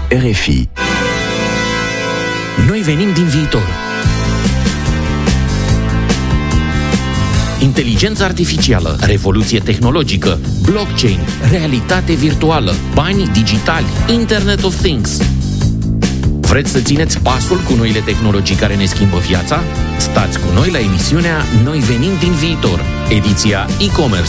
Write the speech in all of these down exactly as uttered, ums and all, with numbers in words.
R F I. Noi venim din viitor. Inteligență artificială, revoluție tehnologică, blockchain, realitate virtuală, bani digitali, Internet of Things. Vreți să țineți pasul cu noile tehnologii care ne schimbă viața? Stați cu noi la emisiunea Noi venim din viitor, ediția e-commerce.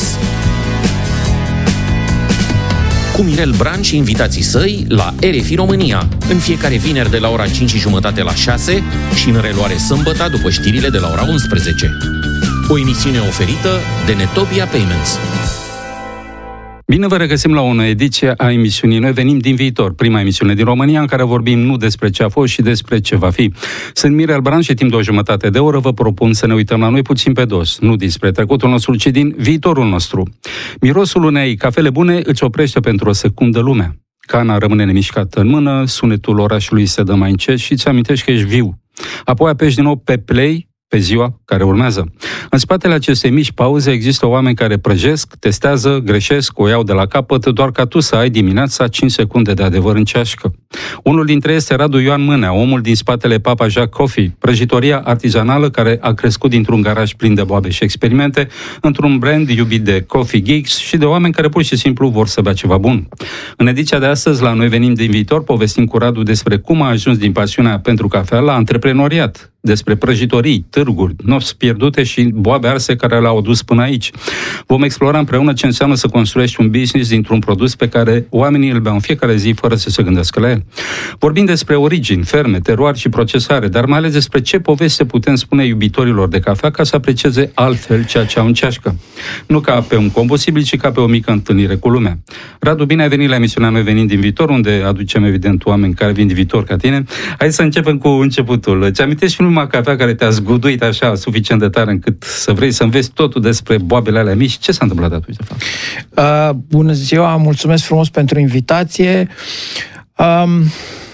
Cu Mirel Bran și invitații săi la R F I România, în fiecare vineri de la ora cinci și jumătate la șase și în reluare sâmbătă după știrile de la ora unsprezece. O emisiune oferită de Netopia Payments. Bine vă regăsim la o nouă ediție a emisiunii Noi venim din viitor, prima emisiune din România în care vorbim nu despre ce a fost și despre ce va fi. Sunt Mirel Bran și timp de o jumătate de oră vă propun să ne uităm la noi puțin pe dos, nu dinspre trecutul nostru, ci din viitorul nostru. Mirosul unei cafele bune îți oprește pentru o secundă lumea. Cana rămâne nemișcată în mână, sunetul orașului se dă mai încet și îți amintești că ești viu. Apoi apeși din nou pe play pe ziua care urmează. În spatele acestei mici pauze există oameni care prăjesc, testează, greșesc, o iau de la capăt, doar ca tu să ai dimineața cinci secunde de adevăr în ceașcă. Unul dintre ei este Radu Ioan Mânea, omul din spatele Papa Jack Coffee, prăjitoria artizanală care a crescut dintr-un garaj plin de boabe și experimente, într-un brand iubit de coffee geeks și de oameni care pur și simplu vor să bea ceva bun. În ediția de astăzi, la Noi venim din viitor, povestim cu Radu despre cum a ajuns din pasiunea pentru cafea la antreprenoriat, despre prăjitorii, târguri, nopți pierdute și boabe arse care l-au adus până aici. Vom explora împreună ce înseamnă să construiești un business dintr-un produs pe care oamenii îl beau în fiecare zi fără să se gândească la el. Vorbim despre origini, ferme, teroar și procesare, dar mai ales despre ce poveste putem spune iubitorilor de cafea ca să aprecieze altfel ceea ce au în ceașcă. Nu ca pe un combustibil, ci ca pe o mică întâlnire cu lumea. Radu, bine ai venit la emisiunea Noi venim din viitor, unde aducem evident oameni care vin din viitor ca tine. Hai să începem cu începutul. Ți amintești numai cafea care te-a zguduit așa suficient de tare încât să vrei să înveți totul despre boabele alea mici? Ce s-a întâmplat atunci, de fapt? Uh, bună ziua, mulțumesc frumos pentru invitație. Um,